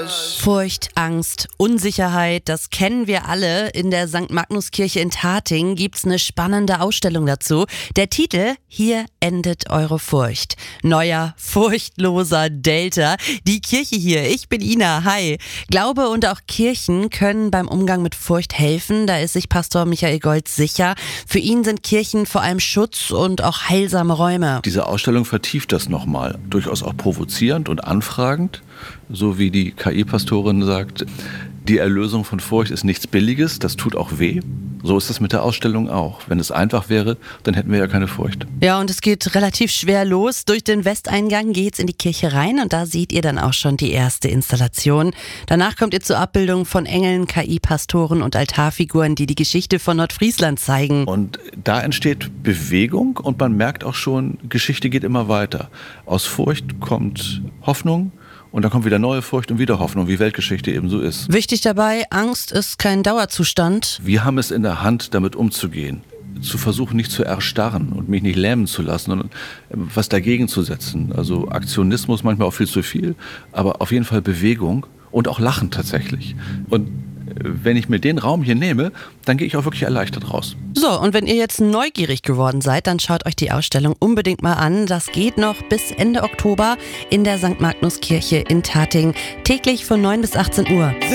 Furcht, Angst, Unsicherheit, das kennen wir alle. In der St. Magnuskirche in Tating gibt's eine spannende Ausstellung dazu. Der Titel: Hier endet eure Furcht. Neuer, furchtloser Delta. Die Kirche hier. Ich bin Ina. Hi. Glaube und auch Kirchen können beim Umgang mit Furcht helfen. Da ist sich Pastor Michael Goltz sicher. Für ihn sind Kirchen vor allem Schutz und auch heilsame Räume. Diese Ausstellung vertieft das nochmal. Durchaus auch provozierend und anfragend. So wie die KI-Pastorin sagt, die Erlösung von Furcht ist nichts Billiges, das tut auch weh. So ist es mit der Ausstellung auch. Wenn es einfach wäre, dann hätten wir ja keine Furcht. Ja, und es geht relativ schwer los. Durch den Westeingang geht's in die Kirche rein und da seht ihr dann auch schon die erste Installation. Danach kommt ihr zur Abbildung von Engeln, KI-Pastoren und Altarfiguren, die die Geschichte von Nordfriesland zeigen. Und da entsteht Bewegung und man merkt auch schon, Geschichte geht immer weiter. Aus Furcht kommt Hoffnung. Und dann kommt wieder neue Furcht und wieder Hoffnung, wie Weltgeschichte eben so ist. Wichtig dabei, Angst ist kein Dauerzustand. Wir haben es in der Hand, damit umzugehen. Zu versuchen, nicht zu erstarren und mich nicht lähmen zu lassen, sondern was dagegen zu setzen. Also Aktionismus manchmal auch viel zu viel, aber auf jeden Fall Bewegung und auch Lachen tatsächlich. Und wenn ich mir den Raum hier nehme, dann gehe ich auch wirklich erleichtert raus. So, und wenn ihr jetzt neugierig geworden seid, dann schaut euch die Ausstellung unbedingt mal an. Das geht noch bis Ende Oktober in der St. Magnuskirche in Tating, täglich von 9 bis 18 Uhr.